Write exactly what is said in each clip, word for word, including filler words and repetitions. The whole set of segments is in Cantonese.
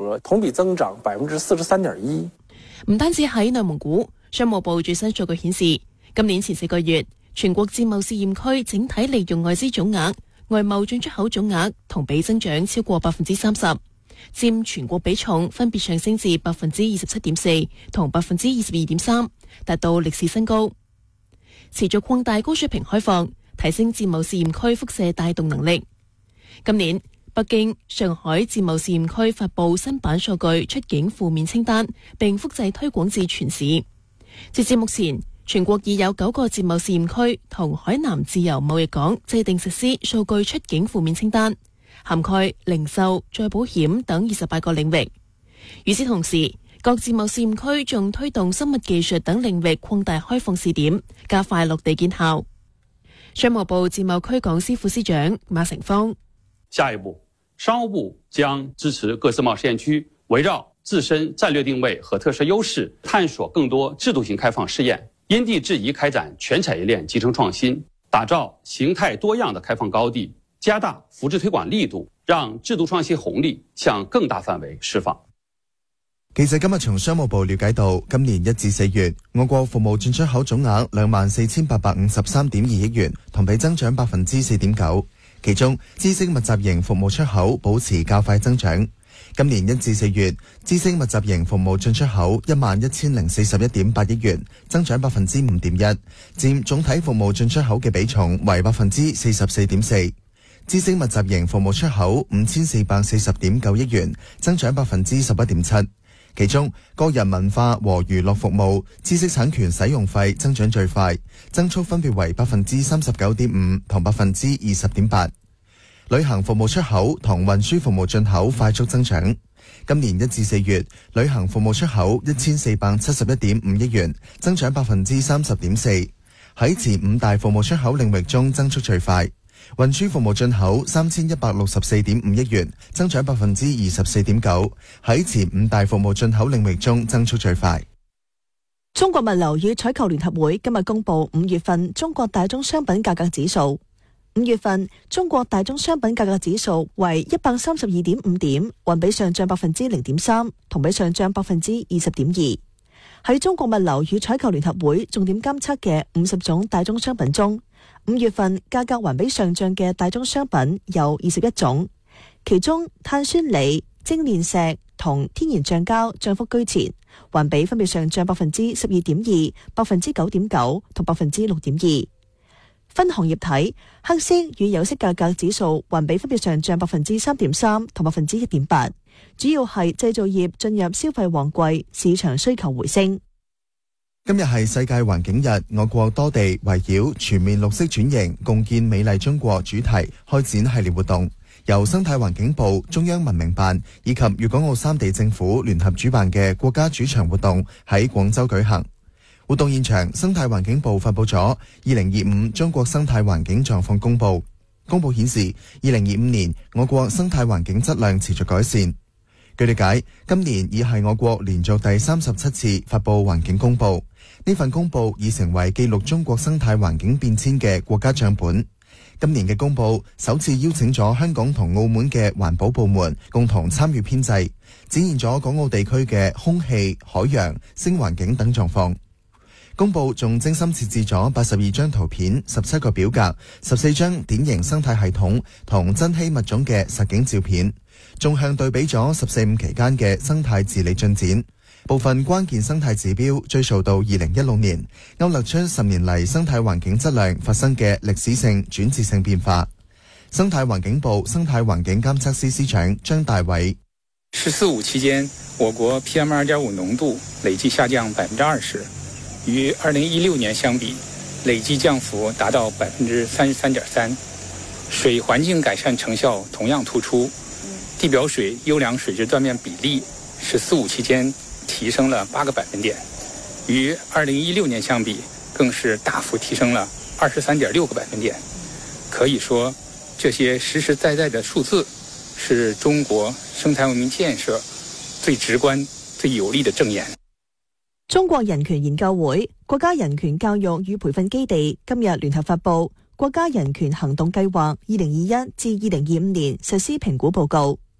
額，同比增長百分之四十三點一。 唔單止喺內蒙古，商務部最新數據顯示，今年前四個月，全國自貿試驗區整體利用外資總額、外貿進出口總額同比增長超過百分之三十，佔全國比重分別上升至百分之二十七點四同百分之二十二點三，達到歷史新高。持續擴大高水平開放，提升自貿試驗區輻射帶動能力。今年，北京、上海自貿試驗區發布新版數據出境負面清單，並複製推廣至全市。截至目前，全國已有九個自貿試驗區同海南自由貿易港制定實施數據出境負面清單，涵蓋零售、再保險等二十八個領域。與此同時，各自貿試驗區仲推動生物技術等領域擴大開放試點，加快落地見效。商務部自貿區港司副司長馬成芳： 下一步，商務部將支持各自貿試驗區圍繞自身戰略定位和特色優勢，探索更多制度性開放試驗，因地制宜開展全產業鏈集成創新，打造形態多樣的開放高地，加大扶持推廣力度，讓制度創新紅利向更大範圍釋放。 記者今日從商務部了解到，今年一至四月，我國服務進出口總額兩萬四千八百五十三點二億元，同比增長百分之四點九。其中，知識密集型服務出口保持較快增長。今年一至四月，知識密集型服務進出口一萬一千零四十一點八億元，增長百分之五點一，佔總體服務進出口嘅比重為百分之四十四點四。知識密集型服務出口五千四百四十點九億元，增長百分之十一點七。其中，個人文化和娛樂服務知識產權使用費增長最快，增速分別為百分之三十九點五同百分之二十點八。旅行服務出口同運輸服務進口快速增長。今年一至四月，旅行服務出口一千四百七十一點五億元，增長百分之三十點四。喺前五大服務出口領域中增速最快。運輸服務進口三千一百六十四點五億元，增長百分之二十四點九，喺前五大服務進口領域中增速最快。 中國物流與採購聯合會今日公布五月份中國大宗商品價格指數。五月份中國大宗商品價格指數為一百三十二點五點，環比上漲百分之零點三，同比上漲百分之二十點二。喺中國物流與採購聯合會重點監測嘅五十種大宗商品中，五月份價格環比上漲嘅大宗商品有二十一種，其中碳酸鋰、精煉石同天然橡膠漲幅居前，環比分別上漲百分之十二點二、百分之九點九同百分之六點二。分行業睇，黑色與有色價格指數環比分別上漲百分之三點三同百分之一點八，主要係製造業進入消費旺季，市場需求回升。 今日係世界環境日，我國多地圍繞全面綠色轉型、共建美麗中國主題開展系列活動，由生態環境部、中央文明辦以及粵港澳三地政府聯合主辦嘅國家主場活動喺廣州舉行。活動現場，生態環境部發布咗二零二五中國生態環境狀況公報。公報顯示，二零二五年我國生態環境質量持續改善。據理解，今年已係我國連續第三十七次發布環境公報。呢份公報已成為記錄中國生態環境變遷嘅國家賬本。今年嘅公報首次邀請咗香港同澳門嘅環保部門共同參與編製，展現咗港澳地區嘅空氣、海洋、聲環境等狀況。公報仲精心設置咗八十二張圖片、十七個表格、十四張典型生態系統同珍稀物種嘅實景照片，縱向對比咗十四五期間嘅生態治理進展。部分關鍵生態指標追溯到二零一六年，勾勒出十年嚟生態環境質量發生嘅歷史性轉折性變化。生態環境部生態環境監測司司長張大偉： 十四五期間，我國 P M 二點五 濃度累計下降百分之二十，與二零一六年相比，累計降幅達到百分之三十三點三。水環境改善成效同樣突出，地表水優良水質斷面比例十四五期間提升了八個百分點，與二零一六年相比，更是大幅提升了二十三點六個百分點。可以說，這些實實在在的數字，是中國生態文明建設最直觀、最有力的證言。 中國人權研究會、國家人權教育與培訓基地今日聯合發布《國家人權行動計劃二零二一至二零二五年實施評估報告》。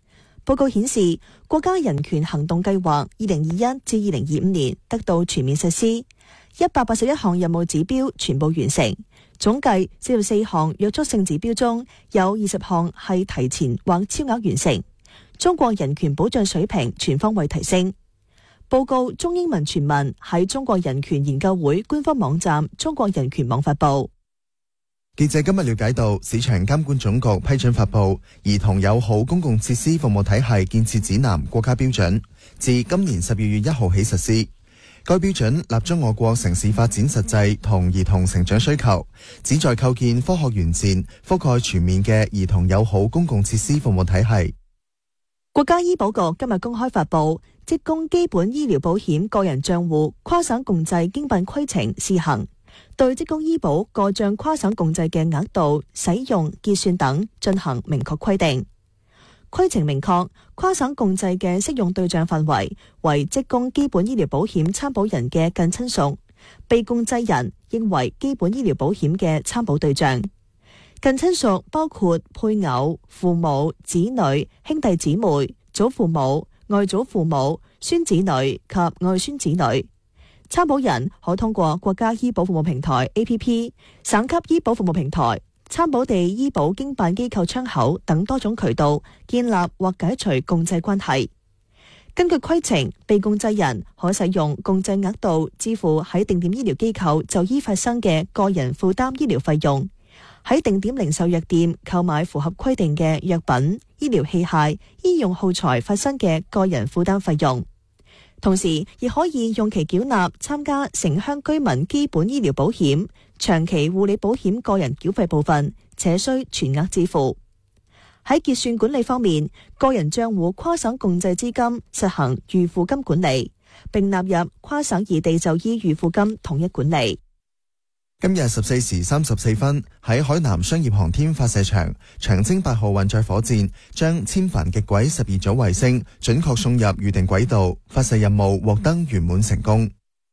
報告顯示，國家人權行動計劃二零二一至二零二五年得到全面實施，一百八十一項任務指標全部完成。總計四十四項約束性指標中，有二十項係提前或超額完成。中國人權保障水平全方位提升。報告中英文全文喺中國人權研究會官方網站中國人權網發布。 記者今日了解到，市場監管總局批准發布《兒童友好公共設施服務體系建設指南》國家標準，自今年十二月一號起實施。該標準立足我國城市發展實際同兒童成長需求，旨在構建科學完善、覆蓋全面嘅兒童友好公共設施服務體系。 國家醫保局今日公開發布職工基本醫療保險個人賬戶跨省共濟經辦規程試行，對職工醫保個賬跨省共濟嘅額度、使用、結算等進行明確規定。規程明確，跨省共濟嘅適用對象範圍為職工基本醫療保險參保人嘅近親屬，被共濟人應為基本醫療保險嘅參保對象。近親屬包括配偶、父母、子女、兄弟姊妹、祖父母、外祖父母、孫子女及外孫子女。參保人可通過國家醫保服務平台 A P P、省級醫保服務平台、參保地醫保經辦機構窗口等多種渠道建立或解除共濟關係。根據規程，被共濟人可使用共濟額度支付喺定點醫療機構就醫發生嘅個人負擔醫療費用，喺定點零售藥店購買符合規定嘅藥品、醫療器械、醫用耗材發生嘅個人負擔費用。同時，亦可以用其繳納參加城鄉居民基本醫療保險、長期護理保險個人繳費部分，且需全額支付。喺結算管理方面，個人賬戶跨省共濟資金實行預付金管理，並納入跨省異地就醫預付金統一管理。 今日十四時三十四分，喺海南商業航天發射場，長征八號運載火箭將千帆極軌十二組衛星準確送入預定軌道，發射任務獲得圓滿成功。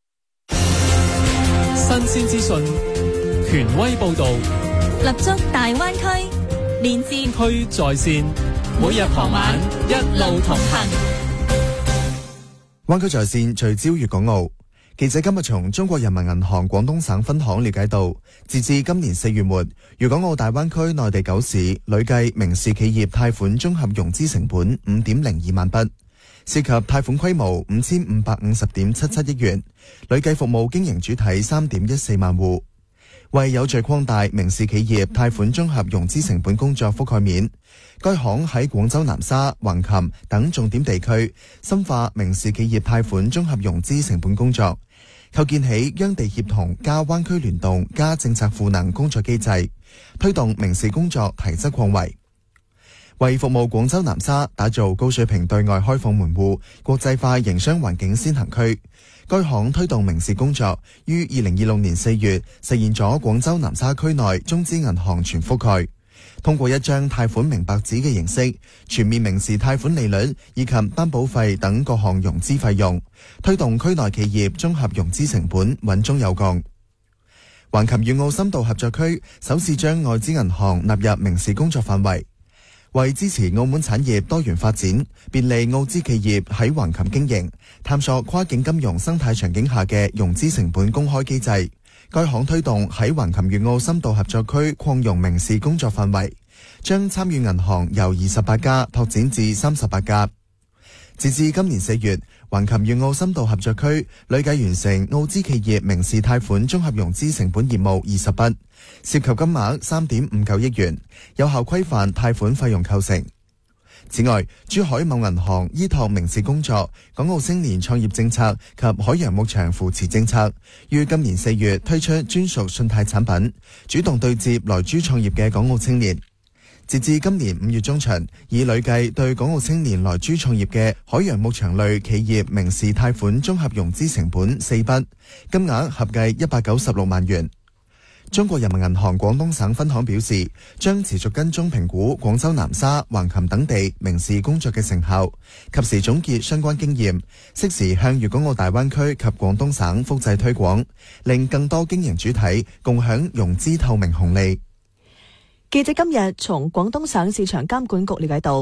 新鮮資訊，權威報道， 立足大灣區，連接區在線，每日傍晚一路同行。 灣區在線聚焦粵港澳。記者今日從中國人民銀行廣東省分行了解到，截至今年四月末，粵港澳大灣區內地九市累計民事企業貸款綜合融資成本五點零二萬筆，涉及貸款規模五千五百五十點七七億元，累計服務經營主體三點一四萬戶。為有序擴大民事企業貸款綜合融資成本工作覆蓋面，該行喺廣州南沙、橫琴等重點地區深化民事企業貸款綜合融資成本工作，構建起央地協同加灣區聯動加政策賦能工作機制，推動民事工作提質擴圍。為服務廣州南沙打造高水平對外開放門戶、國際化營商環境先行區，該行推動民事工作於二零二六年四月實現咗廣州南沙區內中資銀行全覆蓋，通過一張貸款明白紙嘅形式，全面民事貸款利率以及擔保費等各項融資費用，推動區內企業綜合融資成本穩中有降。橫琴粵澳深度合作區首次將外資銀行納入民事工作範圍，為支持澳門產業多元發展，便利澳資企業喺橫琴經營，探索跨境金融生態場景下嘅融資成本公開機制。該行推動喺橫琴粵澳深度合作區擴容民事工作範圍，將參與銀行由二十八家拓展至三十八家。截至今年四月，橫琴粵澳深度合作區累計完成澳資企業民事貸款綜合融資成本業務二十筆，涉及金額三點五九億元，有效規範貸款費用構成。此外，珠海某銀行依託民事工作、港澳青年創業政策及海洋牧場扶持政策，於今年四月推出專屬信貸產品，主動對接來珠創業嘅港澳青年。截至今年五月中旬，已累計對港澳青年來珠創業嘅海洋牧場類企業民事貸款綜合融資成本四筆，金額合計一百九十六萬元。中國人民銀行廣東省分行表示，將持續跟蹤評估廣州南沙、橫琴等地民事工作嘅成效，及時總結相關經驗，適時向粵港澳大灣區及廣東省複製推廣，令更多經營主體共享融資透明紅利。 記者今日從廣東省市場監管局了解到，